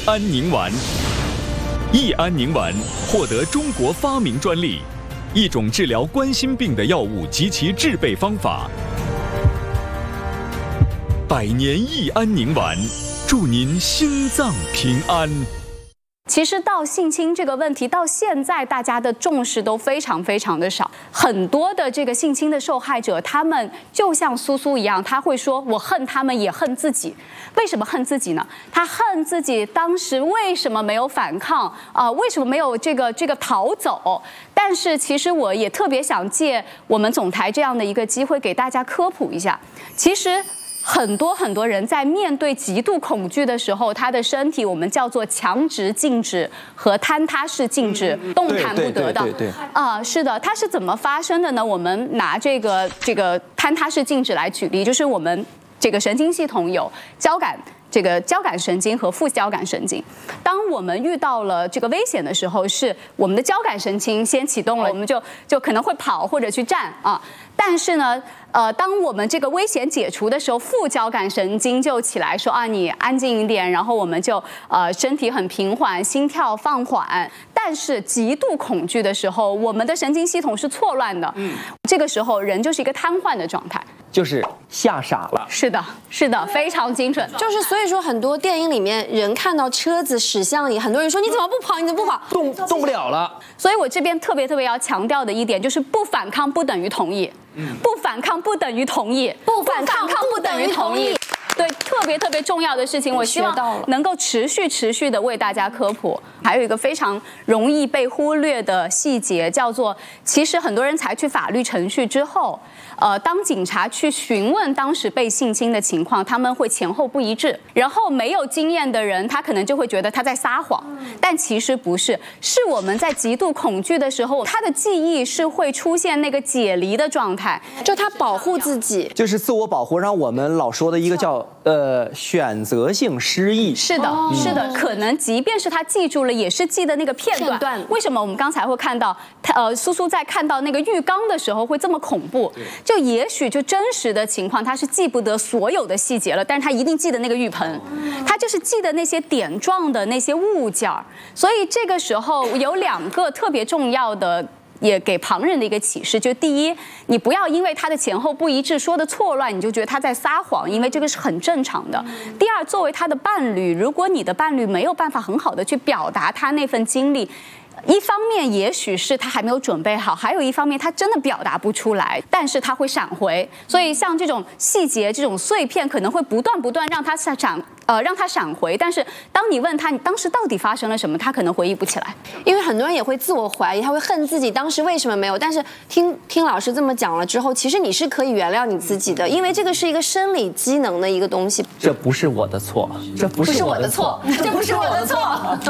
安宁丸。益安宁丸获得中国发明专利，一种治疗冠心病的药物及其制备方法。100年益安宁丸，祝您心脏平安。 其实到性侵这个问题，到现在大家的重视都非常非常的少。很多的这个性侵的受害者，他们就像苏苏一样，他会说：“我恨他们，也恨自己。”为什么恨自己呢？他恨自己当时为什么没有反抗啊？为什么没有这个逃走？但是其实我也特别想借我们总台这样的一个机会，给大家科普一下。其实。很多人在面对极度恐惧的时候，他的身体我们叫做强直静止和坍塌式静止，动弹不得的。是的，它是怎么发生的呢？我们拿这个坍塌式静止来举例，就是我们这个神经系统有交感神经和副交感神经。当我们遇到了这个危险的时候，是我们的交感神经先启动了，我们就可能会跑或者去战啊。但是呢，当我们这个危险解除的时候，副交感神经就起来说啊，你安静一点，然后我们就身体很平缓，心跳放缓。但是极度恐惧的时候，我们的神经系统是错乱的，这个时候人就是一个瘫痪的状态， 就是吓傻了。 是的，非常精准。 就是所以说，很多电影里面人看到车子驶向你，很多人说你怎么不跑？你怎么不跑？ 动不了了。 所以我这边特别要强调的一点就是，不反抗不等于同意。不反抗不等于同意，不反抗不等于同意。对，特别重要的事情，我希望能够持续的为大家科普。还有一个非常容易被忽略的细节，叫做其实很多人采取法律程序之后，当警察去询问当时被性侵的情况，他们会前后不一致，然后没有经验的人，他可能就会觉得他在撒谎，但其实不是，是我们在极度恐惧的时候，他的记忆是会出现那个解离的状态， 就他保护自己， 就是自我保护，让我们老说的一个叫选择性失忆。 是的，可能即便是他记住了，也是记得那个片段。为什么我们刚才会看到苏苏在看到那个浴缸的时候会这么恐怖？就也许就真实的情况，他是记不得所有的细节了，但是他一定记得那个浴盆，他就是记得那些点状的那些物件。所以这个时候有2个特别重要的。也给旁人的一个启示，就第一，你不要因为他的前后不一致、说的错乱，你就觉得他在撒谎，因为这个是很正常的。第二，作为他的伴侣，如果你的伴侣没有办法很好的去表达他那份经历，一方面也许是他还没有准备好，还有一方面他真的表达不出来，但是他会闪回。所以像这种细节、这种碎片，可能会不断让他闪回。但是当你问他你当时到底发生了什么，他可能回忆不起来。 因为很多人也会自我怀疑，他会恨自己当时为什么没有。但是听老师这么讲了之后，其实你是可以原谅你自己的，因为这个是一个生理机能的一个东西。 这不是我的错，这不是我的错， 这不是我的错。